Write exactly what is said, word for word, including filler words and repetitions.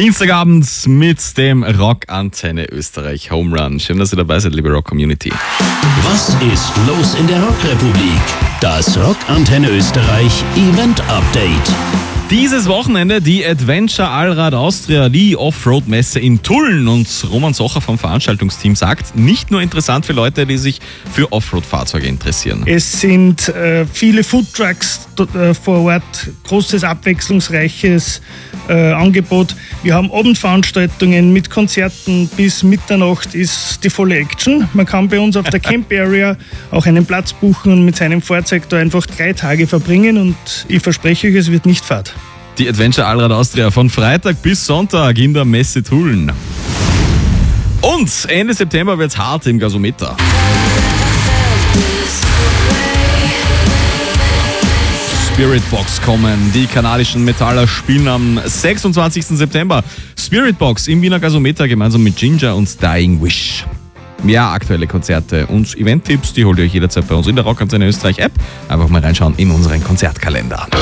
Dienstagabend mit dem Rockantenne Österreich Home Run. Schön, dass ihr dabei seid, liebe Rock-Community. Was ist los in der Rockrepublik? Das Rockantenne Österreich Event Update. Dieses Wochenende die Adventure Allrad Austria, die Offroad-Messe in Tulln. Und Roman Socher vom Veranstaltungsteam sagt, nicht nur interessant für Leute, die sich für Offroad-Fahrzeuge interessieren. Es sind äh, viele Foodtrucks äh, vor Ort, großes, abwechslungsreiches äh, Angebot. Wir haben Abendveranstaltungen mit Konzerten, bis Mitternacht ist die volle Action. Man kann bei uns auf der Camp Area auch einen Platz buchen und mit seinem Fahrzeug da einfach drei Tage verbringen und ich verspreche euch, es wird nicht fad. Die Adventure Allrad Austria von Freitag bis Sonntag in der Messe Tulln. Und Ende September wird's hart im Gasometer. Spiritbox kommen. Die kanadischen Metaller spielen am sechsundzwanzigsten September. Spiritbox im Wiener Gasometer gemeinsam mit Ginger und Dying Wish. Mehr aktuelle Konzerte und Event-Tipps, die holt ihr euch jederzeit bei uns in der Rockantenne Österreich App. Einfach mal reinschauen in unseren Konzertkalender.